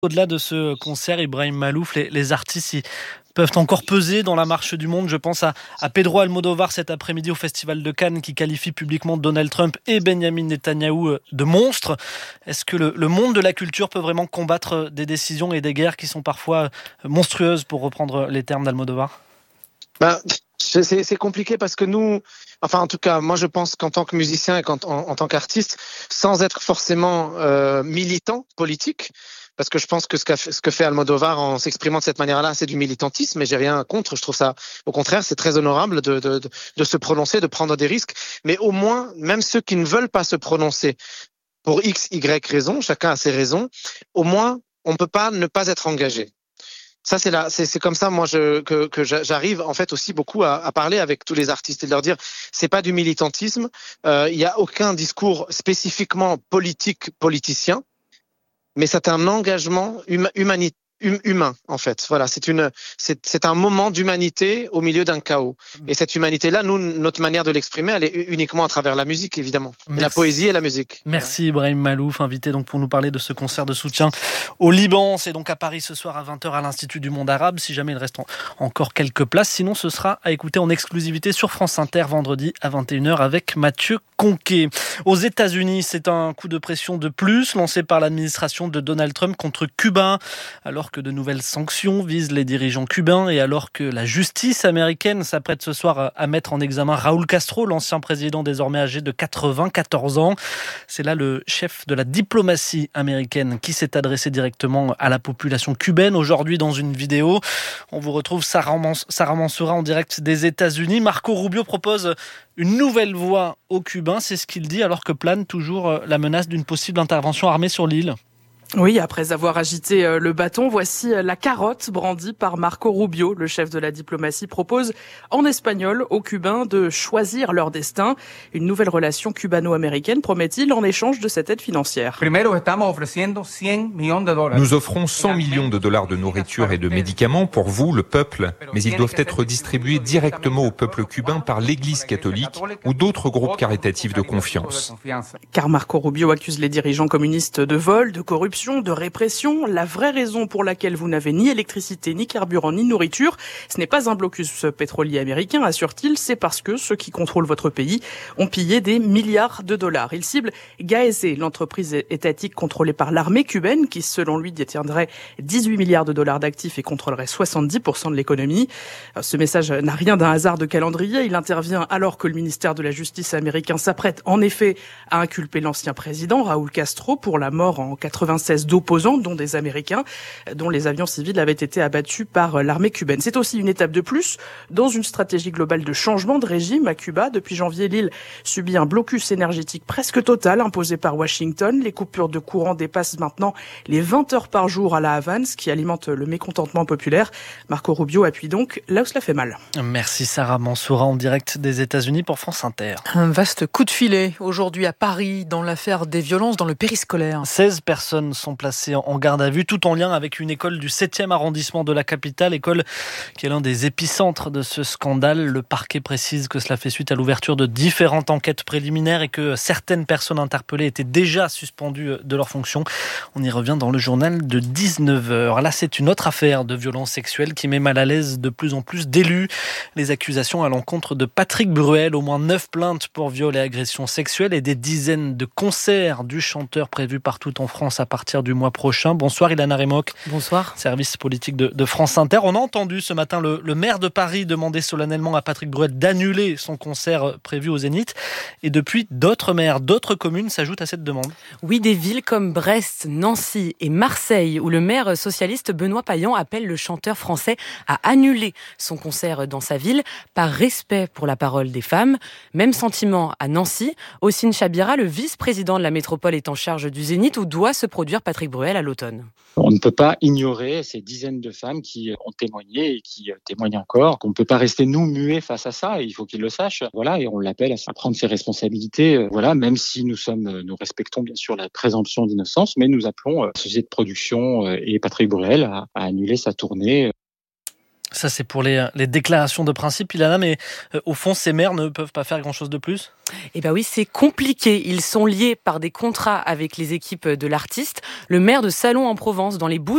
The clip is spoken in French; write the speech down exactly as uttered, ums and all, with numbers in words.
Au-delà de ce concert, Ibrahim Malouf, les, les artistes ils peuvent encore peser dans la marche du monde. Je pense à, à Pedro Almodovar cet après-midi au Festival de Cannes qui qualifie publiquement Donald Trump et Benjamin Netanyahou de monstres. Est-ce que le, le monde de la culture peut vraiment combattre des décisions et des guerres qui sont parfois monstrueuses, pour reprendre les termes d'Almodovar ? Ben, c'est, c'est compliqué parce que nous, enfin en tout cas, moi je pense qu'en tant que musicien et qu'en, en, en tant qu'artiste, sans être forcément euh, militant politique, parce que je pense que ce, qu'a, ce que fait Almodovar en s'exprimant de cette manière-là, c'est du militantisme, et j'ai rien contre. Je trouve ça, au contraire, c'est très honorable de, de, de, de se prononcer, de prendre des risques. Mais au moins, même ceux qui ne veulent pas se prononcer pour X, Y raisons, chacun a ses raisons, au moins, on ne peut pas ne pas être engagé. Ça, c'est là, c'est, c'est comme ça, moi, je, que, que j'arrive, en fait, aussi beaucoup à, à parler avec tous les artistes et de leur dire, c'est pas du militantisme, euh, il y a aucun discours spécifiquement politique, politicien, mais c'est un engagement hum, humanitaire. Humain, en fait. Voilà, c'est une, c'est, c'est un moment d'humanité au milieu d'un chaos. Et cette humanité-là, nous, notre manière de l'exprimer, elle est uniquement à travers la musique, évidemment. Et la poésie et la musique. Merci Ibrahim Malouf, invité donc pour nous parler de ce concert de soutien au Liban. C'est donc à Paris ce soir à vingt heures à l'Institut du Monde Arabe, si jamais il reste en, encore quelques places. Sinon, ce sera à écouter en exclusivité sur France Inter vendredi à vingt et une heures avec Mathieu Conquet. Aux États-Unis, c'est un coup de pression de plus lancé par l'administration de Donald Trump contre Cuba, alors que de nouvelles sanctions visent les dirigeants cubains et alors que la justice américaine s'apprête ce soir à mettre en examen Raúl Castro, l'ancien président désormais âgé de quatre-vingt-quatorze ans. C'est là le chef de la diplomatie américaine qui s'est adressé directement à la population cubaine. Aujourd'hui, dans une vidéo, on vous retrouve Sarah Mansoura en direct des États-Unis. Marco Rubio propose une nouvelle voie aux Cubains, c'est ce qu'il dit, alors que plane toujours la menace d'une possible intervention armée sur l'île. Oui, après avoir agité le bâton, voici la carotte brandie par Marco Rubio. Le chef de la diplomatie propose en espagnol aux Cubains de choisir leur destin. Une nouvelle relation cubano-américaine, promet-il, en échange de cette aide financière. Nous offrons cent millions de dollars de nourriture et de médicaments pour vous, le peuple, mais ils doivent être distribués directement au peuple cubain par l'Église catholique ou d'autres groupes caritatifs de confiance. Car Marco Rubio accuse les dirigeants communistes de vol, de corruption, de répression. La vraie raison pour laquelle vous n'avez ni électricité, ni carburant, ni nourriture, ce n'est pas un blocus pétrolier américain, assure-t-il, c'est parce que ceux qui contrôlent votre pays ont pillé des milliards de dollars. Il cible Gaese, l'entreprise étatique contrôlée par l'armée cubaine, qui selon lui détiendrait dix-huit milliards de dollars d'actifs et contrôlerait soixante-dix pour cent de l'économie. Ce message n'a rien d'un hasard de calendrier. Il intervient alors que le ministère de la Justice américain s'apprête en effet à inculper l'ancien président Raúl Castro pour la mort en quatre-vingt-seize d'opposants, dont des Américains, dont les avions civils avaient été abattus par l'armée cubaine. C'est aussi une étape de plus dans une stratégie globale de changement de régime à Cuba. Depuis janvier, l'île subit un blocus énergétique presque total imposé par Washington. Les coupures de courant dépassent maintenant les vingt heures par jour à La Havane, ce qui alimente le mécontentement populaire. Marco Rubio appuie donc là où cela fait mal. Merci Sarah Mansoura en direct des États-Unis pour France Inter. Un vaste coup de filet aujourd'hui à Paris dans l'affaire des violences dans le périscolaire. seize personnes sont placées en garde à vue, tout en lien avec une école du septième arrondissement de la capitale, école qui est l'un des épicentres de ce scandale. Le parquet précise que cela fait suite à l'ouverture de différentes enquêtes préliminaires et que certaines personnes interpellées étaient déjà suspendues de leurs fonctions. On y revient dans le journal de dix-neuf heures. Là, c'est une autre affaire de violence sexuelle qui met mal à l'aise de plus en plus d'élus. Les accusations à l'encontre de Patrick Bruel, au moins neuf plaintes pour viol et agression sexuelle et des dizaines de concerts du chanteur prévus partout en France à partir du mois prochain. Bonsoir Ilana Remoc. Bonsoir. Service politique de, de France Inter. On a entendu ce matin le, le maire de Paris demander solennellement à Patrick Bruel d'annuler son concert prévu au Zénith. Et depuis, d'autres maires, d'autres communes s'ajoutent à cette demande. Oui, des villes comme Brest, Nancy et Marseille, où le maire socialiste Benoît Payan appelle le chanteur français à annuler son concert dans sa ville par respect pour la parole des femmes. Même sentiment à Nancy. Ossine Chabira, le vice-président de la métropole, est en charge du Zénith où doit se produire Patrick Bruel à l'automne. On ne peut pas ignorer ces dizaines de femmes qui ont témoigné et qui témoignent encore. On ne peut pas rester nous muets face à ça. Et il faut qu'ils le sachent. Voilà, et on l'appelle à prendre ses responsabilités. Voilà, même si nous sommes, nous respectons bien sûr la présomption d'innocence, mais nous appelons la société de production et Patrick Bruel à, à annuler sa tournée. Ça, c'est pour les, les déclarations de principe, Ilana, mais euh, au fond, ces maires ne peuvent pas faire grand-chose de plus ? Eh bien oui, c'est compliqué. Ils sont liés par des contrats avec les équipes de l'artiste. Le maire de Salon-en-Provence, dans les Bouches